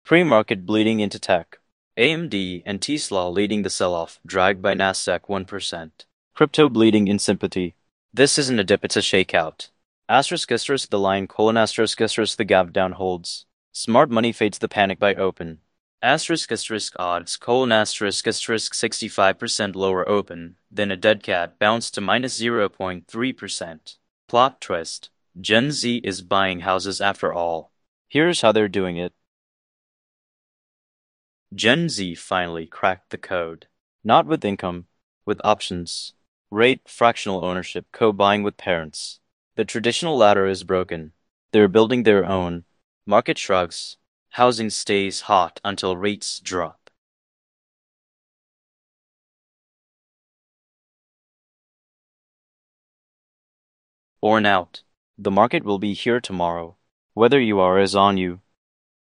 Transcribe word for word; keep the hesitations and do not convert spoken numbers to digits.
Pre-market bleeding into tech. A M D and Tesla leading the sell-off, dragged by Nasdaq one percent. Crypto bleeding in sympathy. This isn't a dip, it's a shakeout. Asterisk asterisk the line colon asterisk asterisk the gap down holds. Smart money fades the panic by open. Asterisk asterisk odds colon asterisk asterisk sixty-five percent lower open. Then a dead cat bounced to minus zero point three percent. Plot twist. Gen Z is buying houses after all. Here's how they're doing it. Gen Z finally cracked the code. Not with income, with options. Rate, fractional ownership, co-buying with parents. The traditional ladder is broken. They're building their own. Market shrugs. Housing stays hot until rates drop. Born out. The market will be here tomorrow. Whether you are is on you.